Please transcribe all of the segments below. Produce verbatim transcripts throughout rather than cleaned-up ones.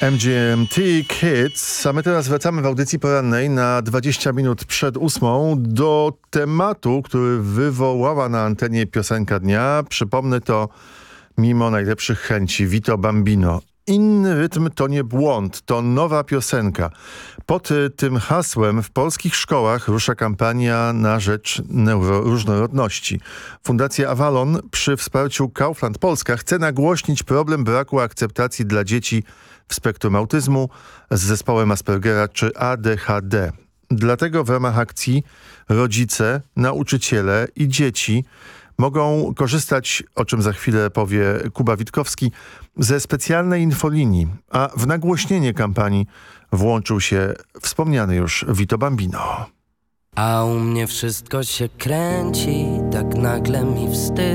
M G M T Kids, a my teraz wracamy w audycji porannej na dwadzieścia minut przed ósmą do tematu, który wywołała na antenie piosenka dnia. Przypomnę to mimo najlepszych chęci. Vito Bambino. Inny rytm to nie błąd, to nowa piosenka. Pod tym hasłem w polskich szkołach rusza kampania na rzecz neuroróżnorodności. Fundacja Avalon przy wsparciu Kaufland Polska chce nagłośnić problem braku akceptacji dla dzieci w spektrum autyzmu z zespołem Aspergera czy A D H D. Dlatego w ramach akcji rodzice, nauczyciele i dzieci mogą korzystać, o czym za chwilę powie Kuba Witkowski, ze specjalnej infolinii, a w nagłośnienie kampanii włączył się wspomniany już Vito Bambino. A u mnie wszystko się kręci, tak nagle mi wstyd.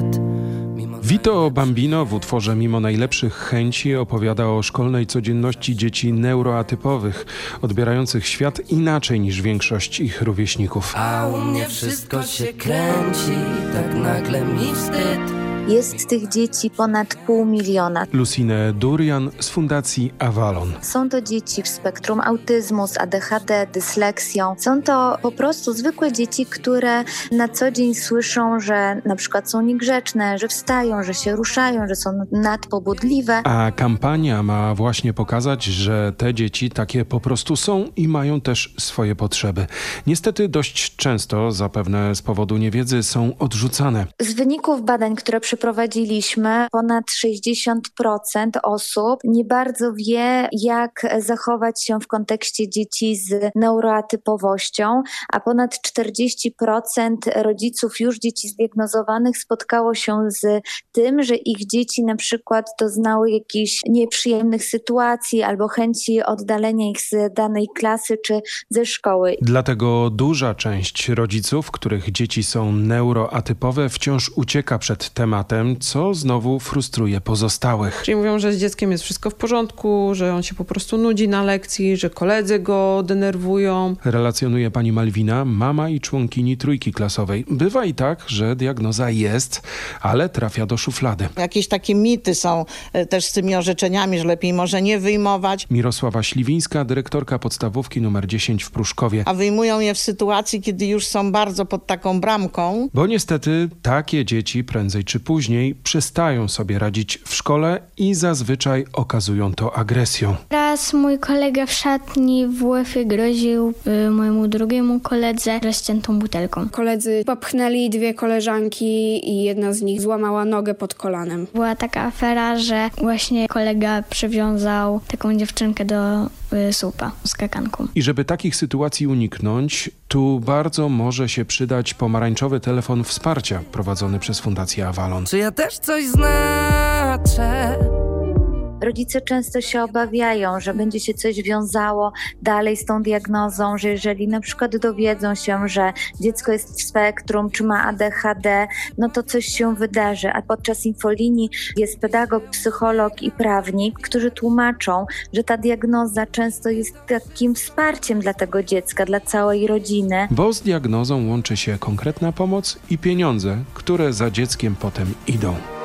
Vito Bambino w utworze Mimo najlepszych chęci opowiada o szkolnej codzienności dzieci neuroatypowych, odbierających świat inaczej niż większość ich rówieśników. A u mnie wszystko się kręci, tak nagle mi wstyd. Jest tych dzieci ponad pół miliona. Lucinę Durian z Fundacji Avalon. Są to dzieci w spektrum autyzmu, z A D H D, dysleksją. Są to po prostu zwykłe dzieci, które na co dzień słyszą, że na przykład są niegrzeczne, że wstają, że się ruszają, że są nadpobudliwe. A kampania ma właśnie pokazać, że te dzieci takie po prostu są i mają też swoje potrzeby. Niestety dość często, zapewne z powodu niewiedzy, są odrzucane. Z wyników badań, które przeprowadziliśmy, ponad sześćdziesiąt procent osób nie bardzo wie, jak zachować się w kontekście dzieci z neuroatypowością, a ponad czterdzieści procent rodziców już dzieci zdiagnozowanych spotkało się z tym, że ich dzieci na przykład doznały jakichś nieprzyjemnych sytuacji albo chęci oddalenia ich z danej klasy czy ze szkoły. Dlatego duża część rodziców, których dzieci są neuroatypowe, wciąż ucieka przed tematem, co znowu frustruje pozostałych. Czyli mówią, że z dzieckiem jest wszystko w porządku, że on się po prostu nudzi na lekcji, że koledzy go denerwują. Relacjonuje pani Malwina, mama i członkini trójki klasowej. Bywa i tak, że diagnoza jest, ale trafia do szuflady. Jakieś takie mity są też z tymi orzeczeniami, że lepiej może nie wyjmować. Mirosława Śliwińska, dyrektorka podstawówki numer dziesięć w Pruszkowie. A wyjmują je w sytuacji, kiedy już są bardzo pod taką bramką. Bo niestety takie dzieci prędzej czy później przestają sobie radzić w szkole i zazwyczaj okazują to agresją. Raz mój kolega w szatni w łefie groził y, mojemu drugiemu koledze rozciętą butelką. Koledzy popchnęli dwie koleżanki i jedna z nich złamała nogę pod kolanem. Była taka afera, że właśnie kolega przywiązał taką dziewczynkę do y, słupa z skakanką. I żeby takich sytuacji uniknąć, tu bardzo może się przydać pomarańczowy telefon wsparcia prowadzony przez Fundację Avalon. Czy ja też coś znaczę? Rodzice często się obawiają, że będzie się coś wiązało dalej z tą diagnozą, że jeżeli na przykład dowiedzą się, że dziecko jest w spektrum, czy ma A D H D, no to coś się wydarzy. A podczas infolinii jest pedagog, psycholog i prawnik, którzy tłumaczą, że ta diagnoza często jest takim wsparciem dla tego dziecka, dla całej rodziny. Bo z diagnozą łączy się konkretna pomoc i pieniądze, które za dzieckiem potem idą.